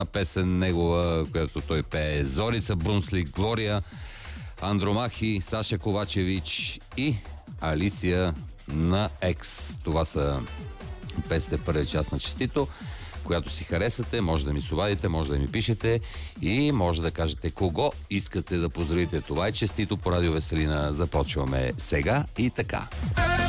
песен негова, която той пее: Зорица Брунсли, Глория, Андромахи, Саша Ковачевич и Алисия на Екс. Това са песните в първия част на Честито, която си харесате. Може да ми се обадите, може да ми пишете и може да кажете кого искате да поздравите. Това е Честито по Радио Веселина. Започваме сега и така.